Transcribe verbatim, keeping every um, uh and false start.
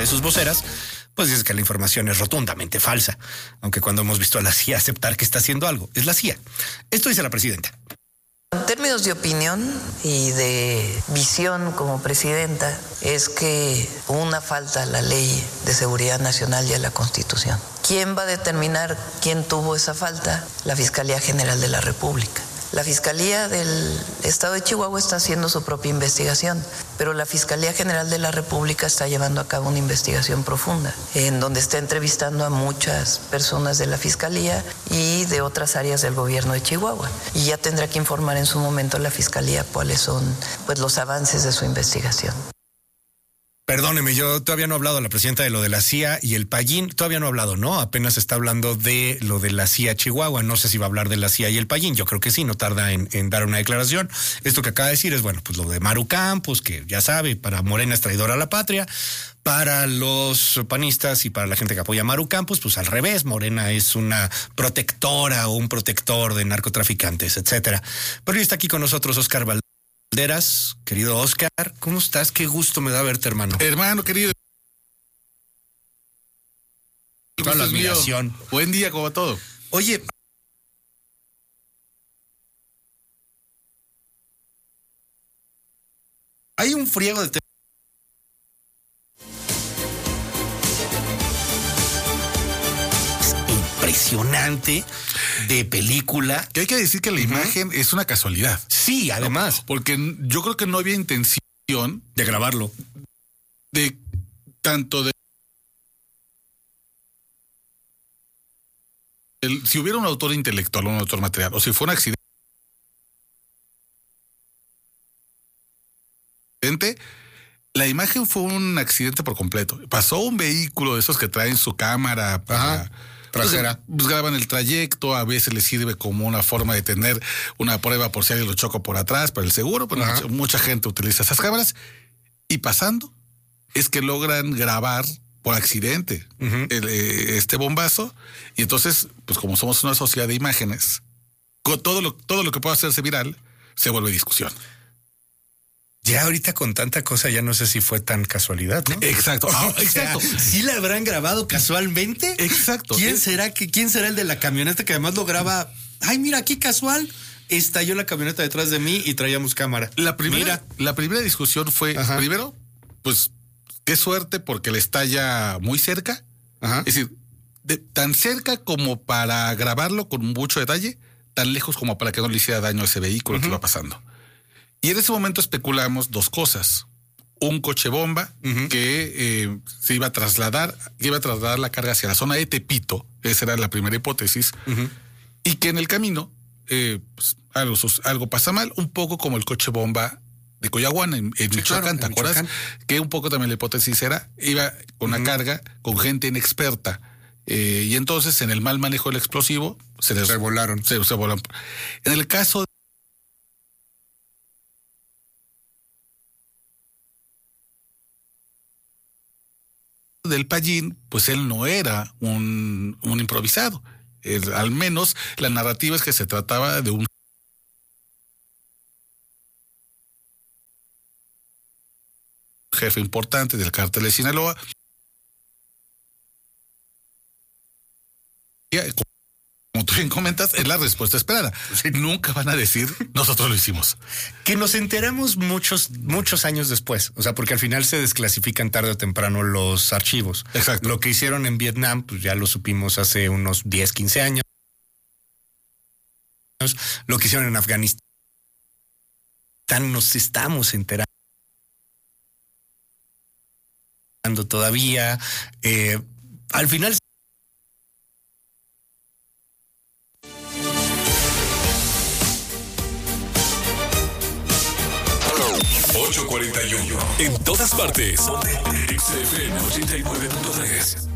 de sus voceras, pues dice que la información es rotundamente falsa, aunque cuando hemos visto a la C I A aceptar que está haciendo algo, es la C I A. Esto dice la presidenta. En términos de opinión y de visión como presidenta, es que hubo una falta a la Ley de Seguridad Nacional y a la Constitución. ¿Quién va a determinar quién tuvo esa falta? La Fiscalía General de la República. La Fiscalía del Estado de Chihuahua está haciendo su propia investigación, pero la Fiscalía General de la República está llevando a cabo una investigación profunda, en donde está entrevistando a muchas personas de la Fiscalía y de otras áreas del gobierno de Chihuahua. Y ya tendrá que informar en su momento la Fiscalía cuáles son, pues, los avances de su investigación. Perdóneme, yo todavía no he hablado a la presidenta de lo de la C I A y el Pallín, todavía no ha hablado, ¿no? Apenas está hablando de lo de la C I A Chihuahua, no sé si va a hablar de la C I A y el Pallín, yo creo que sí, no tarda en, en dar una declaración. Esto que acaba de decir es, bueno, pues lo de Maru Campos, que ya sabe, para Morena es traidora a la patria, para los panistas y para la gente que apoya a Maru Campos, pues al revés, Morena es una protectora o un protector de narcotraficantes, etcétera. Pero hoy está aquí con nosotros Oscar Valderas. Valderas, querido Oscar, ¿cómo estás? Qué gusto me da verte, hermano. Hermano, querido. Toda la admiración. Buen día, como todo. Oye, hay un friego de temas. Impresionante de película. Que hay que decir que la uh-huh. imagen es una casualidad. Sí, además. No, porque yo creo que no había intención de grabarlo. De tanto de. El, si hubiera un autor intelectual o un autor material, o si fue un accidente, la imagen fue un accidente por completo. Pasó un vehículo de esos que traen su cámara para. Ajá. Trasera. Pues, pues graban el trayecto, a veces les sirve como una forma de tener una prueba por si alguien lo choca por atrás, para el seguro, pero mucha, mucha gente utiliza esas cámaras. Y pasando, es que logran grabar por accidente uh-huh. el, este bombazo. Y entonces, pues como somos una sociedad de imágenes, con todo lo, todo lo que pueda hacerse viral, se vuelve discusión. Ya ahorita con tanta cosa ya no sé si fue tan casualidad, ¿no? Exacto. Oh, exacto. O sea, ¿sí la habrán grabado casualmente? Exacto. ¿Quién será que quién será el de la camioneta que además lo graba? Ay, mira, aquí casual. Estalló la camioneta detrás de mí y traíamos cámara. La primera, mira. la primera discusión fue, Ajá. primero, pues, qué suerte porque le estalla muy cerca. Ajá. Es decir, de, tan cerca como para grabarlo con mucho detalle, tan lejos como para que no le hiciera daño a ese vehículo uh-huh. que iba pasando. Y en ese momento especulamos dos cosas. Un coche bomba uh-huh. que eh, se iba a trasladar, que iba a trasladar la carga hacia la zona de Tepito, esa era la primera hipótesis, uh-huh. y que en el camino eh, pues, algo, algo pasa mal, un poco como el coche bomba de Coyahuana en, en sí, Michoacán, claro, ¿te acuerdas? Que un poco también la hipótesis era, iba con uh-huh. una carga con gente inexperta, eh, y entonces en el mal manejo del explosivo se les se volaron. Se, se volaron. En el caso del Pallín, pues él no era un, un improvisado. El, al menos la narrativa es que se trataba de un jefe importante del cártel de Sinaloa. Como tú bien comentas, es la respuesta esperada. Nunca van a decir, nosotros lo hicimos. Que nos enteramos muchos, muchos años después. O sea, porque al final se desclasifican tarde o temprano los archivos. Exacto. Lo que hicieron en Vietnam, pues ya lo supimos hace unos diez, quince años. Lo que hicieron en Afganistán, nos estamos enterando todavía. Eh, al final... ocho cuarenta y uno. En todas partes. X F M ochenta y nueve punto tres.